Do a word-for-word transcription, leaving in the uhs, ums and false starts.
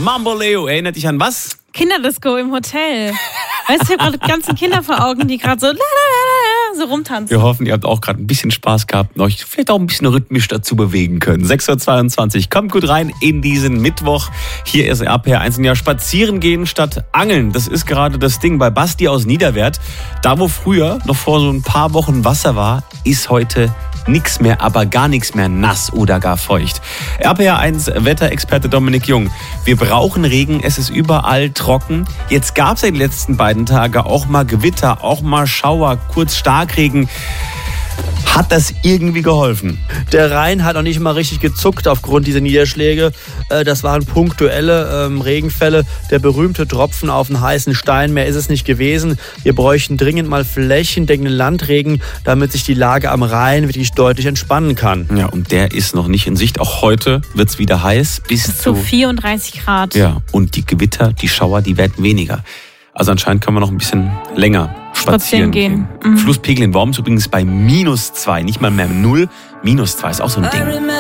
Mambo Leo, erinnert dich an was? Kinderdisco im Hotel. Weißt du, ich habe gerade die ganzen Kinder vor Augen, die gerade so, so rumtanzen. Wir hoffen, ihr habt auch gerade ein bisschen Spaß gehabt und euch vielleicht auch ein bisschen rhythmisch dazu bewegen können. sechs Uhr zweiundzwanzig, kommt gut rein in diesen Mittwoch. Hier ist R P R eins, ja, spazieren gehen statt angeln. Das ist gerade das Ding bei Basti aus Niederwert. Da, wo früher noch vor so ein paar Wochen Wasser war, ist heute nix mehr, aber gar nichts mehr nass oder gar feucht. R P R eins Wetterexperte Dominik Jung. Wir brauchen Regen, es ist überall trocken. Jetzt gab es ja die letzten beiden Tage auch mal Gewitter, auch mal Schauer, kurz Starkregen. Hat das irgendwie geholfen? Der Rhein hat noch nicht mal richtig gezuckt aufgrund dieser Niederschläge. Das waren punktuelle ähm, Regenfälle. Der berühmte Tropfen auf den heißen Stein, mehr ist es nicht gewesen. Wir bräuchten dringend mal flächendeckenden Landregen, damit sich die Lage am Rhein wirklich deutlich entspannen kann. Ja, und der ist noch nicht in Sicht. Auch heute wird es wieder heiß. Bis, bis zu vierunddreißig Grad. Ja, und die Gewitter, die Schauer, die werden weniger. Also anscheinend können wir noch ein bisschen länger spazieren gehen. gehen. Mhm. Flusspegel in Worms übrigens bei minus zwei, nicht mal mehr null. Minus zwei ist auch so ein Ding.